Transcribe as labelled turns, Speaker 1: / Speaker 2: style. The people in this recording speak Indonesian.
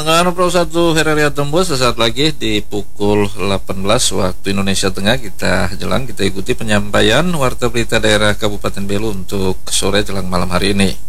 Speaker 1: Pendengar Pro 1 Heraria Tembus, sesaat lagi di pukul 18 waktu Indonesia Tengah kita ikuti penyampaian warta berita daerah Kabupaten Belu untuk sore jelang malam hari ini.